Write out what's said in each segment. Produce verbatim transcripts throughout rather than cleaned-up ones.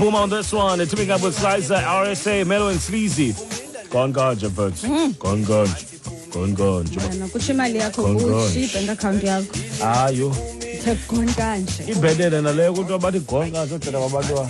Boom on this one. Teaming up with Slicer, R S A, Melo and Sleazy. Gone ganja, birds. Gone ganja. Gone ganja. Kuthi imali yakho kuthi bank account yakho. Ayo. Uthe gone kanje. Ibhedele naleyo ukuthi abathi gone kanje odela babantwana.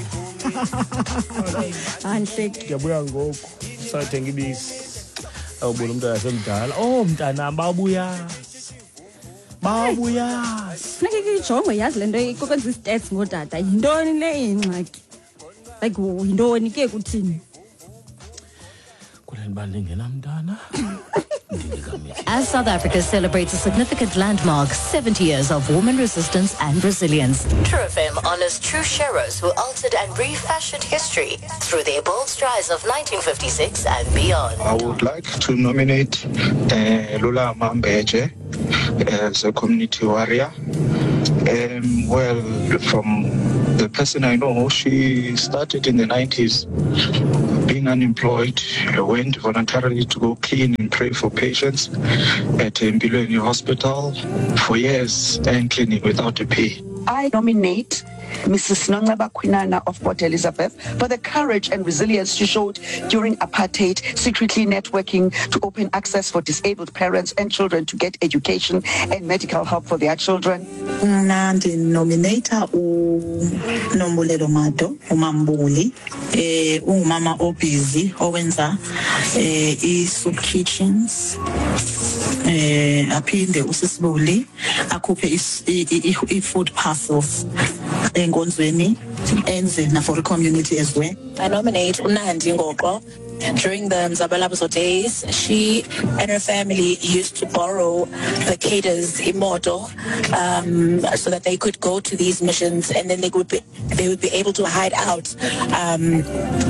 Anhle. Ngiyabuya ngoku. Sathenga ibisi. Awubona umuntu yasemdala. Oh mntana babuya. Babuya. Funeka ijongo yazi lento ikokwenza istats ngodada. Yintoni le ingxaki? Like yintoni ke kuthini? Kuleni bani ngenamntana? As South Africa celebrates a significant landmark, seventy years of woman resistance and resilience, True F M honors true sheroes who altered and refashioned history through their bold strides of nineteen fifty-six and beyond. I would like to nominate uh, Lula Mambeje as a community warrior. Um, well, from the person I know, she started in the nineties being unemployed, went voluntarily to go clean and pray for patients at Mbilweni Hospital for years and cleaning without a pay. I nominate Missus Nongaba Kwinana of Port Elizabeth for the courage and resilience she showed during apartheid, secretly networking to open access for disabled parents and children to get education and medical help for their children. Nandi nominator uNombulelo Mato uMambuli eh ungumama obusy owenza eh i-soup kitchens eh aphinde usisibuli akhuphe i-food parcels enkonzweni enze na for the community as well. I nominate Unandi Ngoqo. During the Mzabalazo days, she and her family used to borrow the cadres imoto um, so that they could go to these missions, and then they would be they would be able to hide out. Um,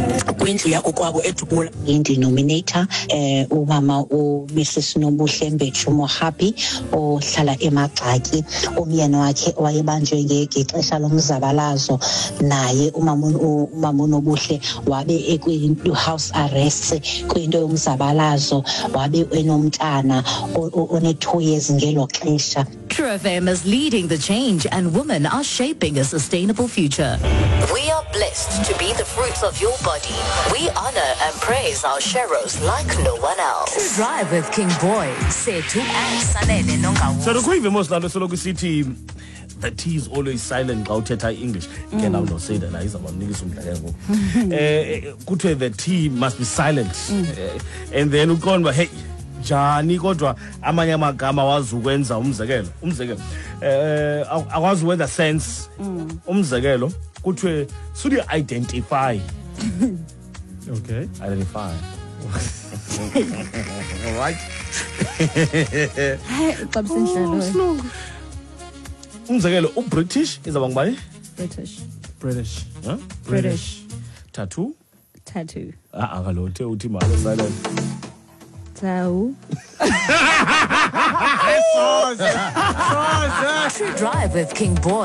Indi nominator eh umama u Missus Nobuhle Mbethu Mohapi ohlala eMagxaki, umyeni wakhe wayebanjwe ngexesha lomzabalazo, naye umama umama Nobuhle wabe ekwi house arrest kwinto yomzabalazo, wabe enomntana one two years ngelo xesha. True F M is leading the change and women are shaping a sustainable future. We are blessed to be the fruits of your body. We honor and praise our sheroes like no one else. To drive with King Boy, Setu and Sanele Nongawu. So the quick most lalo solo city. The T is always silent xa uthetha English. Can I not say that? Is about niggas umdleko. Eh kuthiwe the T must be silent. And then uqonda hey jani kodwa amanye amagama wazi ukwenza umzekelo. Umzekelo. Eh akwazi ukwenza sense. Umzekelo kuthiwe should you identify. Okay. Identify. All right. Hey, umzekelo uBritish izaba ngubani? British. British. Huh? British. Tattoo? Tattoo. Ah, akalote uthi malo silent. Tau. To drive with King Boy.